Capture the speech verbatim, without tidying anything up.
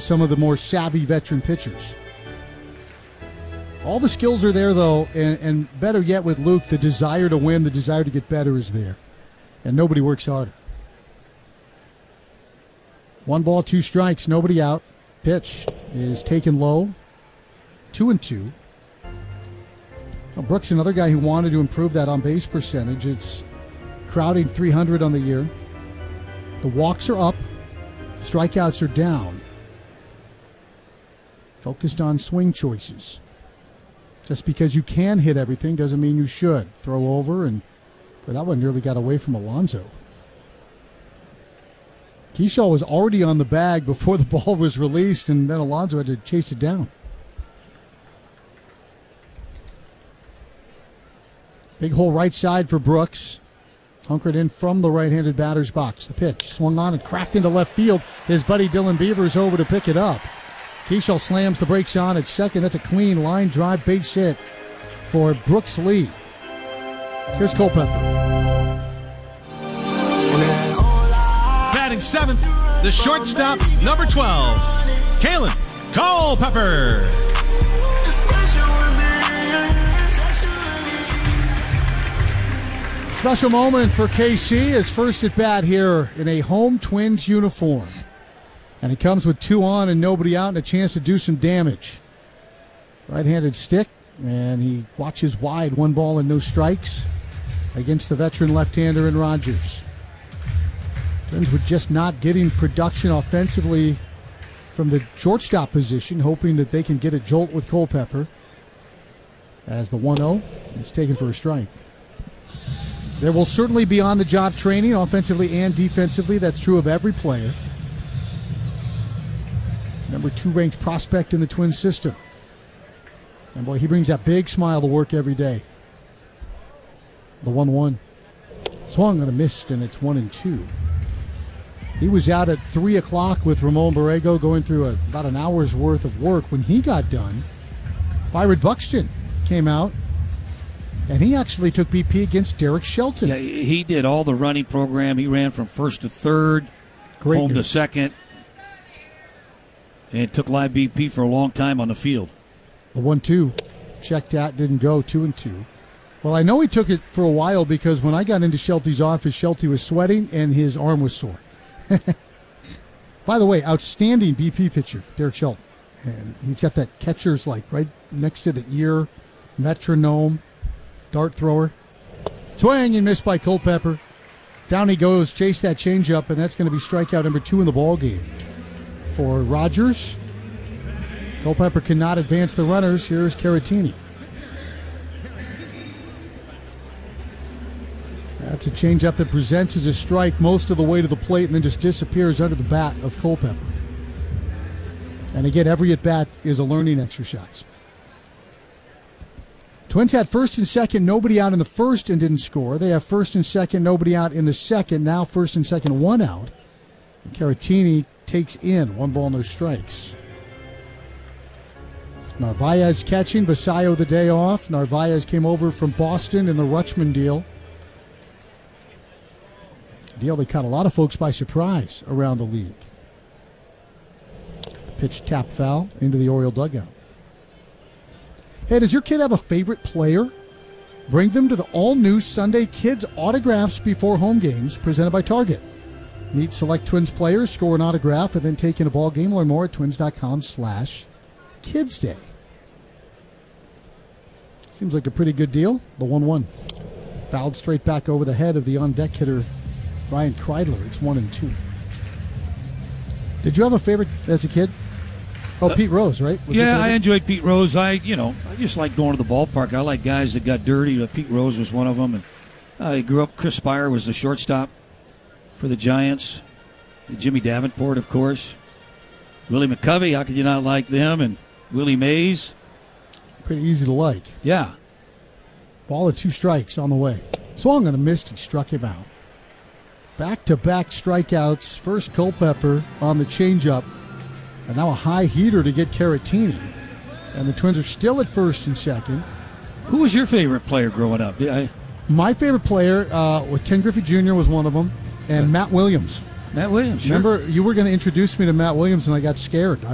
some of the more savvy veteran pitchers. All the skills are there, though, and, and better yet with Luke, the desire to win, the desire to get better is there. And nobody works harder. One ball, two strikes, nobody out. Pitch is taken low. Two and two. Well, Brooks, another guy who wanted to improve that on-base percentage. It's crowding three hundred on the year. The walks are up. Strikeouts are down. Focused on swing choices. Just because you can hit everything doesn't mean you should. Throw over, and well, that one nearly got away from Alonso. Kershaw was already on the bag before the ball was released, and then Alonso had to chase it down. Big hole right side for Brooks. Hunkered in from the right-handed batter's box. The pitch swung on and cracked into left field. His buddy Dylan Beavers over to pick it up. Kershaw slams the brakes on at second. That's a clean line drive base hit for Brooks Lee. Here's Culpepper. Batting seventh, the shortstop, number twelve, Kalen Culpepper. Special moment for K C, his first at bat here in a home Twins uniform. And he comes with two on and nobody out and a chance to do some damage. Right-handed stick, and he watches wide, one ball and no strikes against the veteran left-hander in Rogers. Twins were just not getting production offensively from the shortstop position, hoping that they can get a jolt with Culpepper. As the one oh is taken for a strike. There will certainly be on-the-job training, offensively and defensively. That's true of every player. Number two ranked prospect in the Twins system. And boy, he brings that big smile to work every day. The one one. Swung on a missed, and it's one and two. He was out at three o'clock with Ramon Borrego going through a, about an hour's worth of work. When he got done, Byron Buxton came out, and he actually took B P against Derek Shelton. Yeah, he did all the running program. He ran from first to third, Great home news. to second, and took live B P for a long time on the field. The one two checked out, didn't go, two and two. Well, I know he took it for a while because when I got into Shelty's office, Shelty was sweating and his arm was sore. By the way, outstanding B P pitcher, Derek Shelton. And he's got that catcher's like right next to the ear, metronome, dart thrower. Swing and missed by Culpepper. Down he goes, chase that changeup, and that's going to be strikeout number two in the ball game for Rogers. Culpepper cannot advance the runners. Here's Caratini. That's a changeup that presents as a strike most of the way to the plate and then just disappears under the bat of Culpepper. And again, every at-bat is a learning exercise. Twins had first and second, nobody out in the first and didn't score. They have first and second, nobody out in the second. Now first and second, one out. And Caratini takes in one ball, no strikes. Narvaez catching, Basayo the day off. Narvaez came over from Boston in the Rutschman deal. A deal that caught a lot of folks by surprise around the league. Pitch tap foul into the Oriole dugout. Hey, does your kid have a favorite player? Bring them to the all-new Sunday Kids Autographs Before Home Games presented by Target. Meet select Twins players, score an autograph, and then take in a ball game. Learn more at twins.com slash Kids Day. Seems like a pretty good deal. The one one. Fouled straight back over the head of the on-deck hitter, Ryan Kreidler. It's one and two. Did you have a favorite as a kid? Oh, uh, Pete Rose, right? Was yeah, I enjoyed Pete Rose. I, you know, I just like going to the ballpark. I like guys that got dirty. Uh, Pete Rose was one of them. And I grew up. Chris Spire was the shortstop for the Giants. Jimmy Davenport, of course. Willie McCovey. How could you not like them? And Willie Mays. Pretty easy to like. Yeah. Ball of two strikes on the way. Swung and a missed. He struck him out. Back-to-back strikeouts. First Culpepper on the changeup. And now a high heater to get Caratini. And the Twins are still at first and second. Who was your favorite player growing up? Did I... My favorite player, uh, with Ken Griffey Junior was one of them. And Matt Williams. Matt Williams, sure. Remember, you were going to introduce me to Matt Williams, and I got scared.